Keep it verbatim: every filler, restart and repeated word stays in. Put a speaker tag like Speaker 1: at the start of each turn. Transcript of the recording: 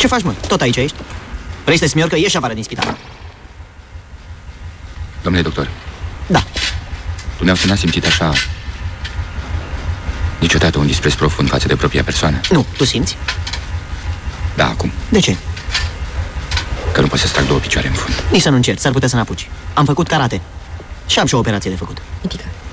Speaker 1: Ce faci, mă? Tot aici ești? Vrei să te smiori că ieși afară din spital?
Speaker 2: Domnule doctor.
Speaker 1: Da.
Speaker 2: Dumneavoastră n-a simțit așa niciodată un dispreț profund față de propria persoană?
Speaker 1: Nu. Tu simți?
Speaker 2: Da, acum.
Speaker 1: De ce?
Speaker 2: Că nu pot să trag două picioare în fund.
Speaker 1: Nici să nu încerci, s-ar putea să n-apuci. Am făcut karate și am și o operație de făcut.
Speaker 3: Mitică.